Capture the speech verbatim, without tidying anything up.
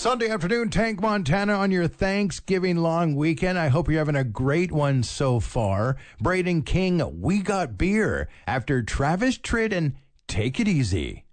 Sunday afternoon, Tank Montana on your Thanksgiving long weekend. I hope you're having a great one so far. Braden King, We Got Beer, after Travis Tritt and Take It Easy.